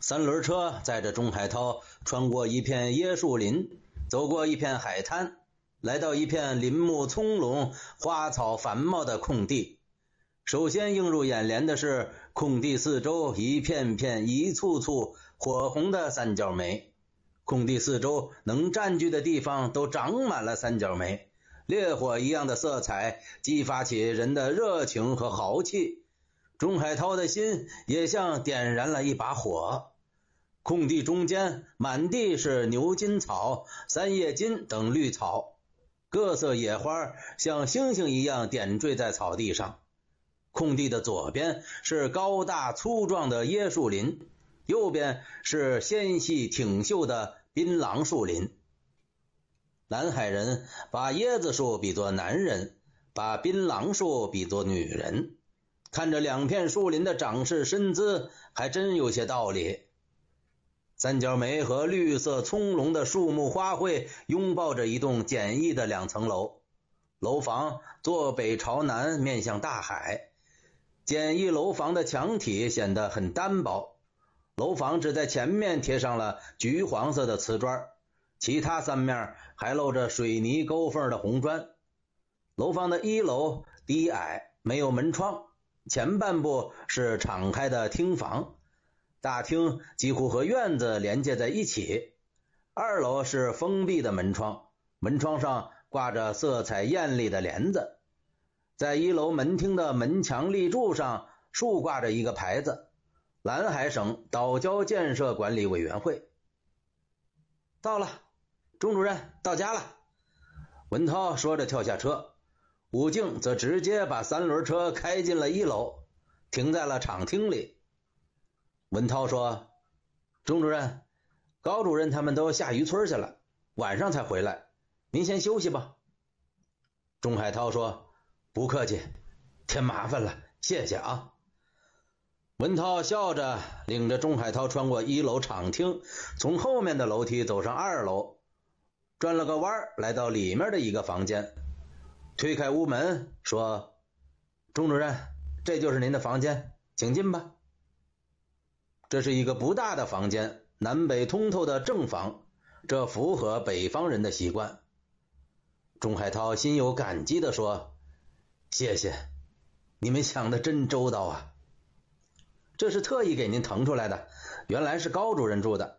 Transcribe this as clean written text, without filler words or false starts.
三轮车载着钟海涛穿过一片椰树林，走过一片海滩，来到一片林木葱茏、花草繁茂的空地。首先映入眼帘的是空地四周一片片一簇簇火红的三角梅，空地四周能占据的地方都长满了三角梅，烈火一样的色彩激发起人的热情和豪气。钟海涛的心也像点燃了一把火。空地中间满地是牛筋草、三叶金等绿草，各色野花像星星一样点缀在草地上。空地的左边是高大粗壮的椰树林，右边是纤细挺秀的槟榔树林。南海人把椰子树比作男人，把槟榔树比作女人，看着两片树林的长势身姿，还真有些道理。三角梅和绿色葱茏的树木花卉拥抱着一栋简易的两层楼，楼房坐北朝南面向大海，简易楼房的墙体显得很单薄，楼房只在前面贴上了橘黄色的瓷砖，其他三面还露着水泥沟缝的红砖。楼房的一楼低矮，没有门窗，前半部是敞开的厅房，大厅几乎和院子连接在一起。二楼是封闭的门窗，门窗上挂着色彩艳丽的帘子。在一楼门厅的门墙立柱上竖挂着一个牌子：蓝海省岛礁建设管理委员会。到了，钟主任到家了。文涛说着跳下车，武静则直接把三轮车开进了一楼，停在了厂厅里。文涛说：钟主任，高主任他们都下渔村去了，晚上才回来，您先休息吧。钟海涛说：不客气，添麻烦了，谢谢啊。文涛笑着领着钟海涛穿过一楼厂厅，从后面的楼梯走上二楼，转了个弯来到里面的一个房间，推开屋门说：钟主任，这就是您的房间，请进吧。这是一个不大的房间，南北通透的正房，这符合北方人的习惯。钟海涛心有感激地说：谢谢，你们想得真周到啊。这是特意给您腾出来的，原来是高主任住的，